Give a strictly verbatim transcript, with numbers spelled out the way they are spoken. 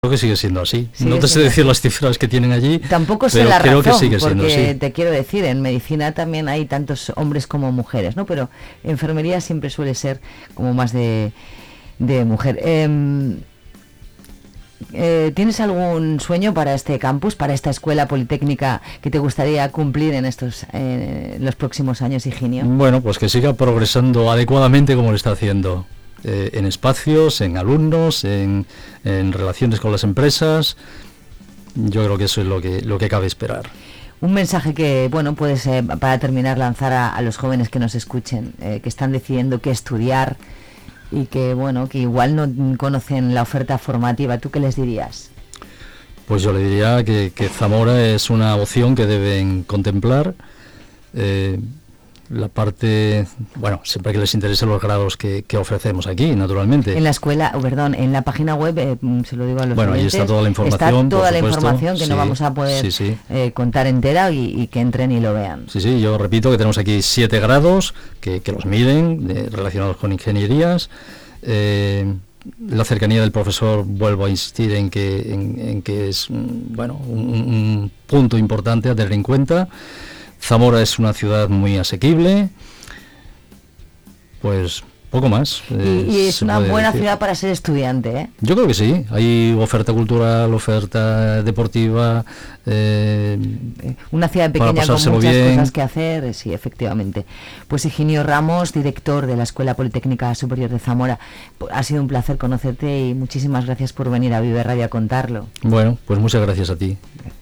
Creo que sigue siendo así. Sigue no te sé siendo decir así. las cifras que tienen allí. Tampoco sé pero la creo razón, que sigue siendo porque así. te quiero decir, en medicina también hay tantos hombres como mujeres, ¿no? Pero enfermería siempre suele ser como más de, de mujer. Eh, eh, ¿Tienes algún sueño para este campus, para esta escuela politécnica que te gustaría cumplir en estos eh, los próximos años, Higinio? Bueno, pues que siga progresando adecuadamente como lo está haciendo. Eh, en espacios, en alumnos, en, en relaciones con las empresas. Yo creo que eso es lo que lo que cabe esperar. Un mensaje que, bueno, puedes, eh, para terminar, lanzar a, a los jóvenes que nos escuchen, eh, que están decidiendo qué estudiar y que, bueno, que igual no conocen la oferta formativa. ¿Tú qué les dirías? Pues yo le diría que, que Zamora es una opción que deben contemplar. Eh, la parte, bueno, siempre que les interesen los grados que, que ofrecemos aquí, naturalmente. En la escuela, oh, perdón, en la página web, eh, se lo digo a los Bueno, oyentes, ahí está toda la información. está toda por la supuesto. información que Sí, no vamos a poder sí, sí. Eh, contar entera y, y que entren y lo vean. Sí, sí, yo repito que tenemos aquí siete grados que, que los miren, de, relacionados con ingenierías. Eh, la cercanía del profesor, vuelvo a insistir en que, en, en que es bueno un, un punto importante a tener en cuenta. Zamora es una ciudad muy asequible. Pues poco más. Eh, y, y es una buena decir. ciudad para ser estudiante, ¿eh? Yo creo que sí. Hay oferta cultural, oferta deportiva. Eh, una ciudad pequeña con muchas bien. cosas que hacer, sí, efectivamente. Pues Higinio Ramos, director de la Escuela Politécnica Superior de Zamora, ha sido un placer conocerte y muchísimas gracias por venir a Vive Radio a contarlo. Bueno, pues muchas gracias a ti.